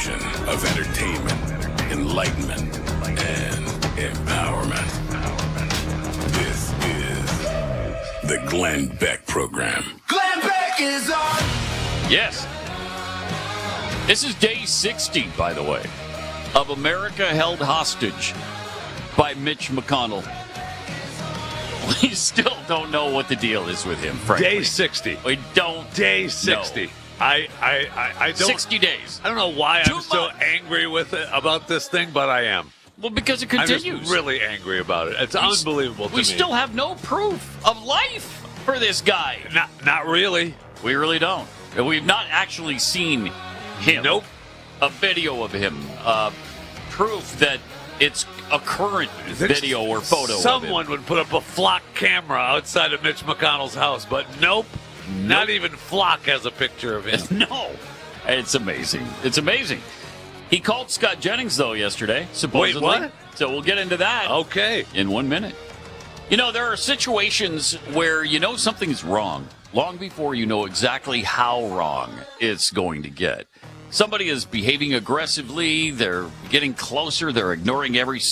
fusion of entertainment, enlightenment, and empowerment. This is the Glenn Beck Program. Glenn Beck is on! Yes. This is day 60, by the way, of America held hostage by Mitch McConnell. We still don't know what the deal is with him, frankly. Day 60. We don't. Day 60. know. I don't. 60 days. I don't know why 2 I'm so months. angry with it about this thing, but I am. Well, because it I'm continues. just really angry about it. It's unbelievable to me. We still have no proof of life for this guy. Not really. We really don't. We've not actually seen him. Nope. A video of him. Proof that it's a current video or photo Someone of him. would put up a flock camera outside of Mitch McConnell's house, but nope. Not even Flock has a picture of him. No. It's amazing. It's amazing. He called Scott Jennings, though, yesterday, supposedly. Wait, what? So we'll get into that Okay. in 1 minute. You know, there are situations where you know something's wrong long before you know exactly how wrong it's going to get. Somebody is behaving aggressively. They're getting closer. They're ignoring every